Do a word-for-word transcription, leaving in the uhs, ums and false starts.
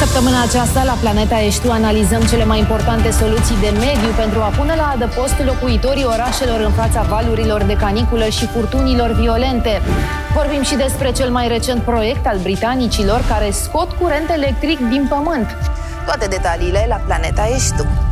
Săptămâna aceasta, la Planeta Ești Tu, analizăm cele mai importante soluții de mediu pentru a pune la adăpost locuitorii orașelor în fața valurilor de caniculă și furtunilor violente. Vorbim și despre cel mai recent proiect al britanicilor care scot curent electric din pământ. Toate detaliile la Planeta Ești Tu.